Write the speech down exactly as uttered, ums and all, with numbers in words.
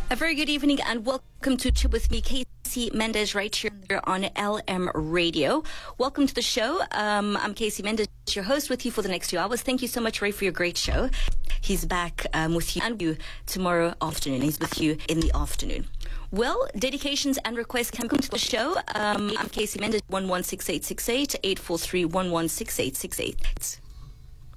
A very good evening and welcome to Chip with me, Casey Mendes, right here on L M Radio. Welcome to the show. Um, I'm Casey Mendes, your host, with you for the next two hours. Thank you so much, Ray, for your great show. He's back um, with you and you tomorrow afternoon. He's with you in the afternoon. Well, dedications and requests can come to the show. Um, I'm Casey Mendes, one one six eight six eight, eight four three, one one six eight six eight.